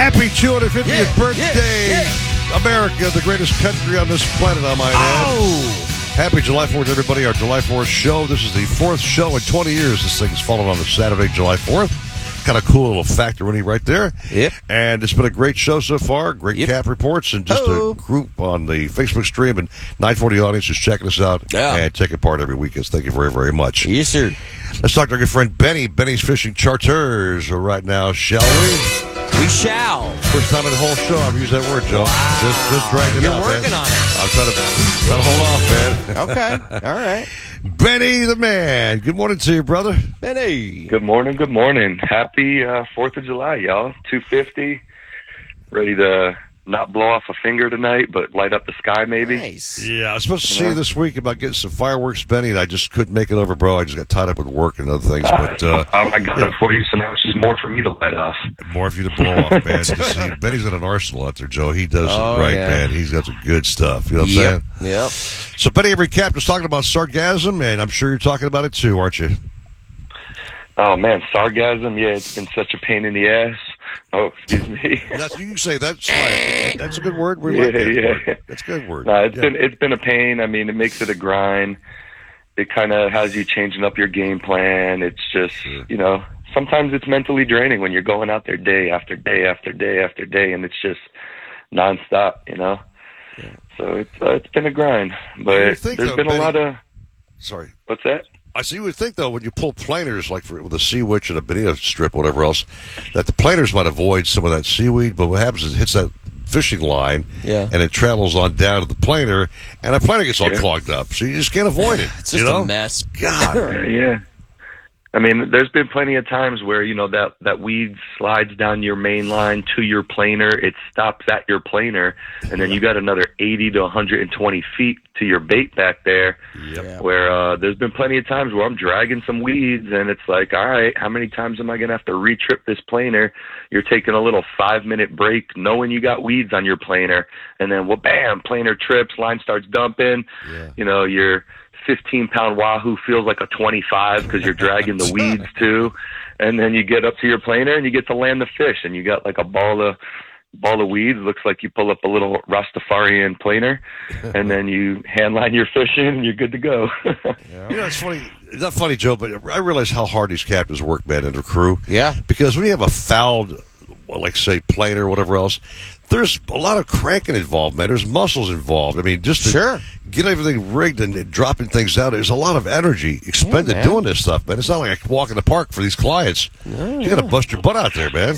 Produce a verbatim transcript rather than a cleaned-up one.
Happy two hundred fiftieth Yeah, birthday, yeah, yeah. America, the greatest country on this planet, I might add. Oh! Happy July fourth, everybody. Our July fourth show. This is the fourth show in twenty years. This thing's fallen on a Saturday, July fourth. Kind of cool little factorini right there. Yep. And it's been a great show so far. Great Yep. cap reports and just Oh. a group on the Facebook stream and nine forty audience is checking us out Yeah. and taking part every weekend. Thank you very, very much. Yes, sir. Let's talk to our good friend Benny. Benny's fishing charters right now, shall we? We shall. First time in the whole show I've used that word, Joe. Just, just dragged it You're out, working man. on it. I'm trying to, trying to hold off, man. Okay. All right. Benny the man. Good morning to you, brother. Benny. Good morning, good morning. Happy uh, fourth of July, y'all. two fifty. Ready to not blow off a finger tonight, but light up the sky maybe. Nice. Yeah, I was supposed to see you this week about getting some fireworks, Benny, and I just couldn't make it over, bro. I just got tied up with work and other things. But uh, Oh, I got it for you, so now it's just more for me to light off. more for you to blow off, man. Just see, Benny's got an arsenal out there, Joe. He does Oh, it right, yeah. man. He's got some good stuff. You know what I'm Yep. saying? Yep. So, Benny, every cap was talking about sargasm, and I'm sure you're talking about it too, aren't you? Oh, man, sargasm, yeah, it's been such a pain in the ass. Oh, excuse me. That's you can say that's right. That's a good word. We Yeah, like that yeah. word. That's a good word. No, it's Yeah. been it's been a pain. I mean, it makes it a grind. It kind of has you changing up your game plan. It's just, Sure. you know, sometimes it's mentally draining when you're going out there day after day after day after day, and it's just nonstop, you know. Yeah. So it's uh, it's been a grind, but You think, there's though, been Benny- a lot of Sorry. what's that? I see. You would think though, when you pull planers like for, with a sea witch and a bonito strip, whatever else, that the planers might avoid some of that seaweed. But what happens is it hits that fishing line, Yeah. and it travels on down to the planer, and the planer gets all Yeah. clogged up. So you just can't avoid it. It's just you know? a mess. God. Uh, yeah. I mean, there's been plenty of times where, you know, that, that weed slides down your main line to your planer. It stops at your planer, and then you got another eighty to one hundred twenty feet to your bait back there. Yep. Yeah. Where uh, there's been plenty of times where I'm dragging some weeds, and it's like, all right, how many times am I going to have to re-trip this planer? You're taking a little five-minute break knowing you got weeds on your planer, and then, well, bam, planer trips, line starts dumping. Yeah. You know, your fifteen-pound wahoo feels like a twenty-five because you're dragging the weeds, too. And then you get up to your planer, and you get to land the fish, and you got like a ball of ball of weeds. Looks like you pull up a little Rastafarian planer, and then you hand line your fish in, and you're good to go. You know, it's funny. It's not funny, Joe, but I realize how hard these captains work, man, and their crew. Yeah. Because when you have a fouled, well, like say, planer or whatever else, there's a lot of cranking involved, man. There's muscles involved. I mean, just to Sure. get everything rigged and, and dropping things out, there's a lot of energy expended man. doing this stuff, man. It's not like I can walk in the park for these clients. You got to bust your butt out there, man.